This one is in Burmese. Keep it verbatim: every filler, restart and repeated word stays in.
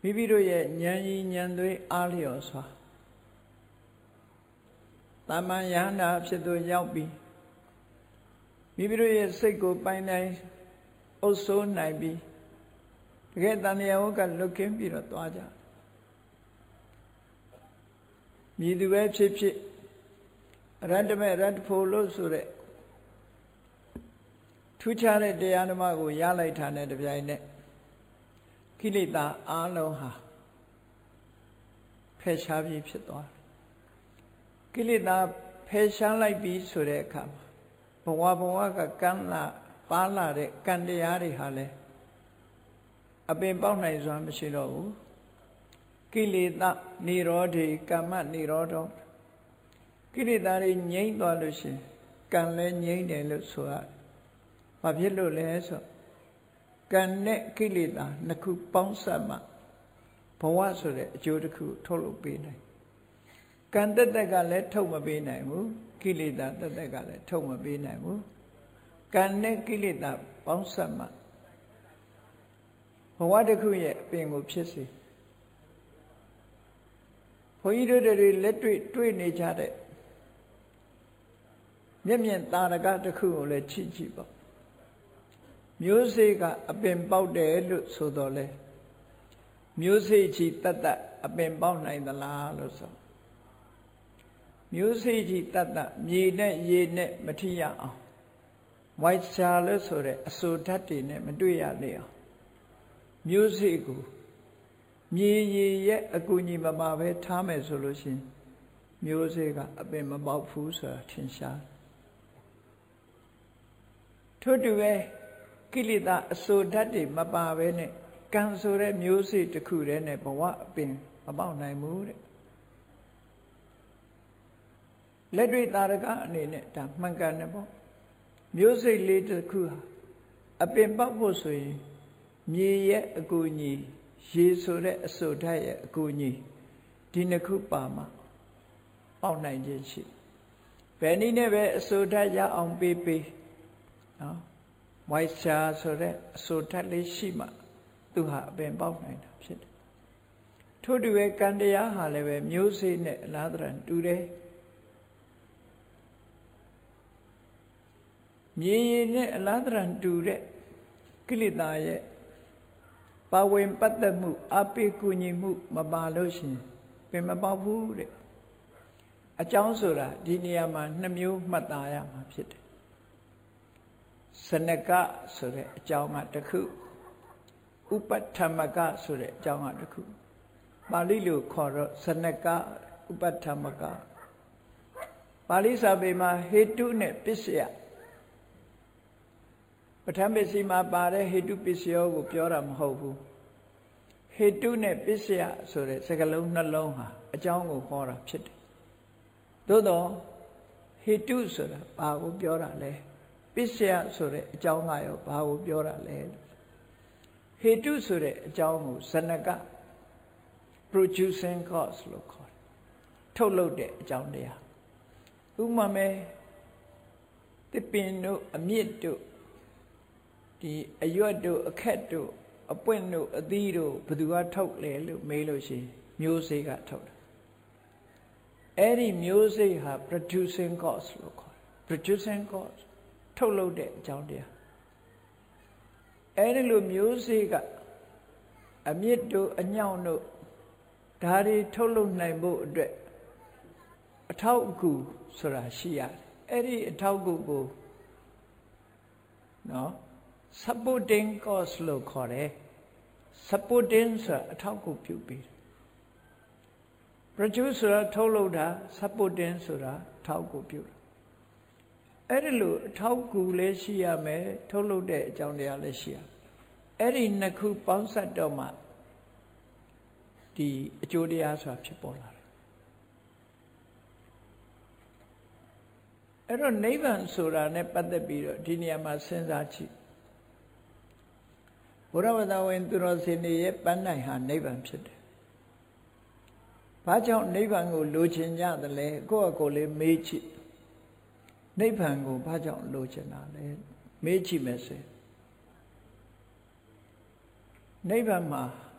မိမိတို့ရဲ့ဉာဏ်ကြီးဉာဏ်သွေးအားလျော်စွာတမန်ယန္တာဖြစ်သို့ရောက်ပြီးမိမိတို့ရဲ့စိတ်ကိုပိုင်နိုင်အုပ်စိုးနိုင်ပြီးတကယ်တန်မြတ်ဝကလွတ်ကင်းပြီးတော့သွားကြမြည်သူပဲဖြစ်ဖြစ်ရတ္တမေရတ္တဖို့လို့ဆိုတဲ့ထူးခြားတဲ့တရားဓမ္မကိုရလိုက်တာနဲ့တပြိုင်နက်ကိလေသာအလုံးဟာဖယ်ရှားပြီးဖြစ်သွားတယ်ကိလေသာဖယ်ရှားလိုက်ပြီးဆိုတဲ့အခါမှာဘဝဘဝကကံလာပါလာတဲ့ကံတရားတွေဟာလည်းအပင်ပေါက်နိုင်စွာမရှိတော့ဘူးကိလေသာនិရောဓေကမ္မនិရောဓောကိလေသာတွေငြိမ့်သွားလို့ရှိရင်ကံလည်းငြိမ့်တယ်လို့ဆိုရတယ်။ဘာဖြစ်လို့လဲဆိုကံနဲ့ကိလေသာနှစ်ခုပေါင်းစပ်မှဘဝဆိုတဲ့အကျိုးတစ်ခုထုတ်လုပ်ပေးနိုင်။ကံတက်တက်ကလည်းထုတ်မပေးနိုင်ဘူးကိလေသာတက်တက်ကလည်းထုတ်မပေးနိုင်ဘူး။ကံနဲ့ကိလေသာပေါင်းစပ်မှဘဝတစ်ခုရဲ့အပင်ကိုဖြစ်စေဘုန်းကြီးတို့တွေလက်တွေ့တွေ့နေကြတဲ့မျက်မြင်သာရကတစ်ခုကိုလည်းချစ်ကြည့်ပေါ့မျိုးစေ့ကအပင်ပေါက်တယ်လို့ဆိုတော့လေမျိုးစေ့ချီတတ်တတ်အပင်ပေါက်နိုင်သလားလို့ဆိုမျိုးစေ့ချီတတ်တတ်မြေနဲ့ရေနဲ့မထိရအောင်ဝိုက်ချာလို့ဆိုတဲ့အဆိုဓာတ်တွေနဲ့မတွေ့ရလေအောင်မျိုးစေ့ကိုမြေရေရဲ့အကူအညီမပါပဲထားမယ်ဆိုလို့ရှိရင်မျိုးစေ့ကအပင်မပေါက်ဘူးဆိုတာထင်ရှားထို့တူပဲကိလေသာအစိုးဓာတ်တွေမပါပဲနဲ့ကံဆိုတဲ့မျိုးစေ့တစ်ခုတည်းနဲ့ဘဝအပင်မပေါက်နိုင်ဘူးတဲ့လက်တွေ့သာရကအနေနဲ့ဒါမှန်ကန်တယ်ပေါ့မျိုးစေ့လေးတစ်ခုဟာအပင်ပေါက်ဖို့ဆိုရင်မြေရဲ့အကူအညီရေဆိုတဲ့အစိုးဓာတ်ရဲ့အကူအညီဒီနှစ်ခုပါမှပေါက်နိုင်ခြင်းရှိဘယ်နည်းနဲ့ပဲအစိုးဓာတ်ရအောင်ပေးပေးနော်ဝိုက်ချာဆိုတဲ့အစိုးဓာတ်လေးရှိမှသူဟာအပင်ပေါက်နိုင်တာဖြစ်တယ်ထို့တူပဲကံတရားဟာလည်းပဲမျိုးစေ့နဲ့အလားတူတူတယ်မြေရည်နဲ့အလားတူတူတဲ့ကိလေသာရဲ့ပါဝင်ပတ်သက်မှုအပိကူညီမှုမပါလို့ရှိရင်ပင်မပေါက်ဘူးတဲ့အကြောင်းဆိုတာဒီနေရာမှာနှစ်မျိုးမှတ်သားရမှာဖြစ်တယ်စနကဆိုတဲ့အကြောင်းကတစ်ခုဥပဋ္ဌမကဆိုတဲ့အကြောင်းကတစ်ခုပါဠိလိုခေါ်တော့စနကဥပဋ္ဌမကပါဠိစာပေမှာဟေတုနဲ့ပစ္စယပဋ္ဌာန်းပစ္စည်းမှာပါတဲ့ဟေတုပစ္စယောကိုပြောတာမဟုတ်ဘူးဟေတုနဲ့ပစ္စယဆိုတဲ့စကားလုံးနှလုံးဟာအကြောင်းကိုဟောတာဖြစ်တယ်သို့တော့ဟေတုဆိုတာဘာကိုပြောတာလဲပစ္စယဆိုတဲ့အကြောင်းကရောဘာကိုပြောတာလဲဟေတုဆိုတဲ့အကြောင်းကိုဇနက producing cause လို့ခေါ်တယ်ထုတ်လုပ်တဲ့အကြောင်းတရားဥပမာမဲ့သစ်ပင်တို့အမြစ်တို့ဒီအရွက်တို့အခက်တို့အပွင့်တို့အသီးတို့ဘယ်သူကထုတ်လဲလို့မေးလို့ရှိရင်မျိုးစေ့ကထုတ်တယ်အဲ့ဒီမျိုးစေ့ဟာ producing cause လို့ခေါ်တယ် producing cause ထုတ်လုပ်တဲ့အကြောင်းတရားအဲ့ဒီလိုမျိုးစေ့ကအမြစ်တို့အညောင်တို့ဒါတွေထုတ်လုပ်နိုင်ဖို့အတွက်အထောက်အကူဆိုတာရှိရတယ်အဲ့ဒီအထောက်အကူကိုနော်supporting cause လို့ခေါ်တယ် supporting ဆိုတာအထောက်အကူပြုပေးတယ် produce ဆိုတာထုတ်လုပ်တာ supporting ဆိုတာအထောက်အကူပြုတယ်အဲ့ဒီလိုအထောက်အကူလည်းရှိရမယ်ထုတ်လုပ်တဲ့အကြောင်းတရားလည်းရှိရအဲ့ဒီနှစ်ခုပေါင်းစပ်တော့မှဒီအကျိုးတရားဆိုတာဖြစ်ပေါ်လာတယ်အဲ့တော့နိဗ္ဗာန်ဆိုတာ ਨੇ ပတ်သက်ပြီးတော့ဒီနေရာမှာစဉ်းစားကြည့်ဘုရားဝတ္တဝင်သူတော်စင်တွေရဲ့ပန်းနိုင်ဟာနိဗ္ဗာန်ဖြစ်တယ်။ဘာကြောင့်နိဗ္ဗာန်ကိုလိုချင်ကြသလဲကိုယ့်အကိုလေးမေးကြည့်နိဗ္ဗာန်ကိုဘာကြောင့်လိုချင်တာလဲမေးကြည့်မယ်ဆိုနိဗ္ဗာန်မှာ